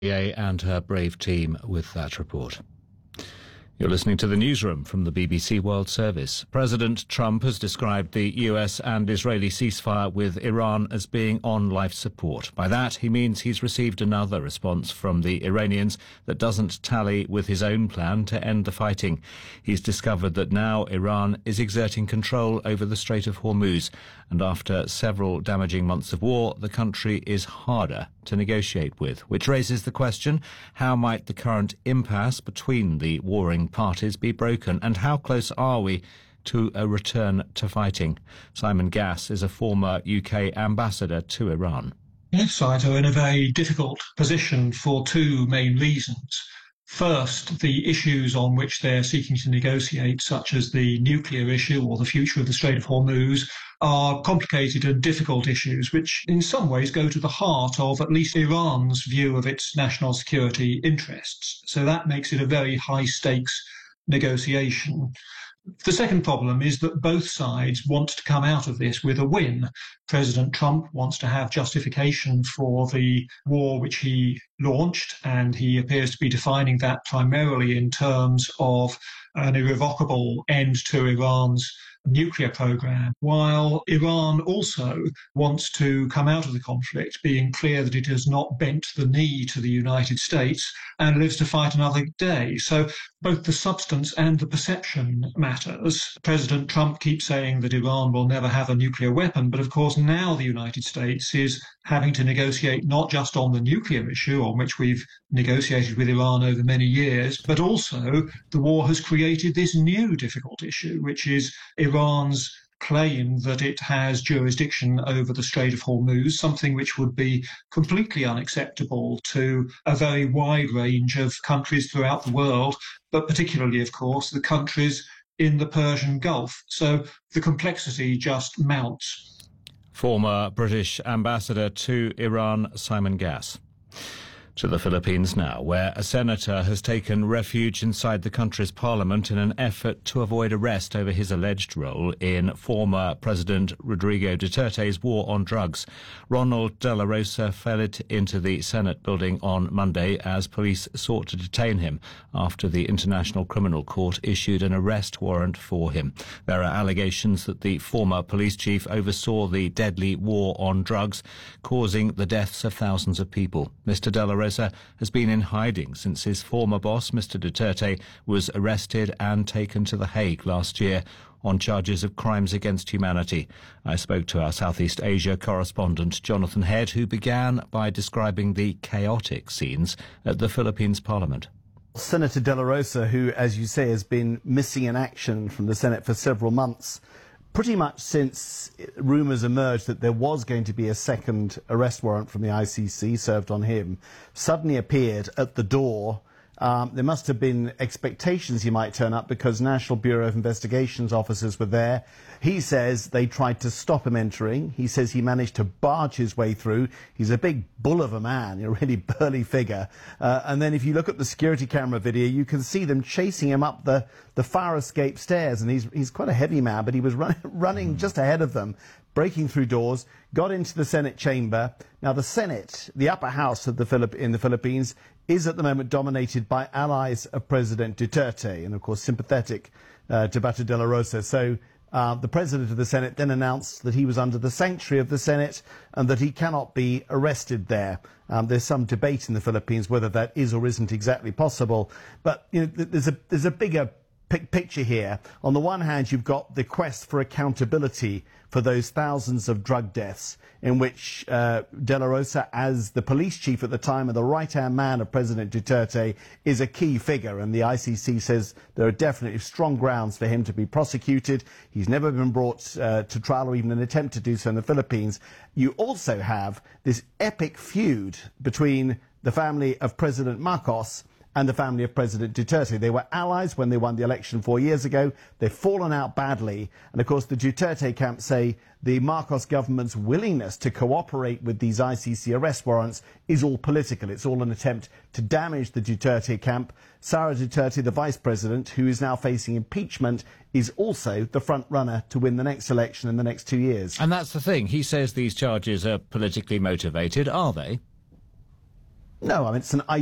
And her brave team with that report. You're listening to the newsroom from the BBC World Service. President Trump has described the US and Israeli ceasefire with Iran as being on life support. By that, he means he's received another response from the Iranians that doesn't tally with his own plan to end the fighting. He's discovered that now Iran is exerting control over the Strait of Hormuz, and after several damaging months of war, the country is harder to negotiate with, which raises the question, how might the current impasse between the warring parties be broken, and how close are we to a return to fighting? Simon Gass is a former UK ambassador to Iran. Both sides are in a very difficult position for two main reasons. First, the issues on which they're seeking to negotiate, such as the nuclear issue or the future of the Strait of Hormuz, are complicated and difficult issues which in some ways go to the heart of at least Iran's view of its national security interests. So that makes it a very high stakes negotiation. The second problem is that both sides want to come out of this with a win. President Trump wants to have justification for the war which he launched, and he appears to be defining that primarily in terms of an irrevocable end to Iran's nuclear program, while Iran also wants to come out of the conflict being clear that it has not bent the knee to the United States and lives to fight another day. So both the substance and the perception matters. President Trump keeps saying that Iran will never have a nuclear weapon, but of course now the United States is having to negotiate not just on the nuclear issue, on which we've negotiated with Iran over many years, but also the war has created this new difficult issue, which is Iran's claim that it has jurisdiction over the Strait of Hormuz, something which would be completely unacceptable to a very wide range of countries throughout the world, but particularly, of course, the countries in the Persian Gulf. So the complexity just mounts. Former British ambassador to Iran, Simon Gass. To the Philippines now, where a senator has taken refuge inside the country's parliament in an effort to avoid arrest over his alleged role in former President Rodrigo Duterte's war on drugs. Ronald De La Rosa fled into the Senate building on Monday as police sought to detain him after the International Criminal Court issued an arrest warrant for him. There are allegations that the former police chief oversaw the deadly war on drugs, causing the deaths of thousands of people. Mr. De La Rosa has been in hiding since his former boss, Mr. Duterte, was arrested and taken to The Hague last year on charges of crimes against humanity. I spoke to our Southeast Asia correspondent, Jonathan Head, who began by describing the chaotic scenes at the Philippines Parliament. Senator De La Rosa, who, as you say, has been missing in action from the Senate for several months, pretty much since rumours emerged that there was going to be a second arrest warrant from the ICC served on him, suddenly appeared at the door. There must have been expectations he might turn up because National Bureau of Investigations officers were there. He says they tried to stop him entering. He says he managed to barge his way through. He's a big bull of a man, a really burly figure. And then if you look at the security camera video, you can see them chasing him up the fire escape stairs. And he's quite a heavy man, but he was running just ahead of them, breaking through doors, got into the Senate chamber. Now, the Senate, the upper house of in the Philippines, is at the moment dominated by allies of President Duterte and, of course, sympathetic to Beto de la Rosa. So the President of the Senate then announced that he was under the sanctuary of the Senate and that he cannot be arrested there. There's some debate in the Philippines whether that is or isn't exactly possible. But there's a bigger picture here. On the one hand, you've got the quest for accountability for those thousands of drug deaths in which De La Rosa, as the police chief at the time and the right-hand man of President Duterte, is a key figure. And the ICC says there are definitely strong grounds for him to be prosecuted. He's never been brought to trial or even an attempt to do so in the Philippines. You also have this epic feud between the family of President Marcos and the family of President Duterte. They were allies when they won the election 4 years ago. They've fallen out badly. And of course, the Duterte camp say the Marcos government's willingness to cooperate with these ICC arrest warrants is all political. It's all an attempt to damage the Duterte camp. Sara Duterte, the vice president, who is now facing impeachment, is also the front runner to win the next election in the next 2 years. And that's the thing. He says these charges are politically motivated. Are they? No, I mean, it's an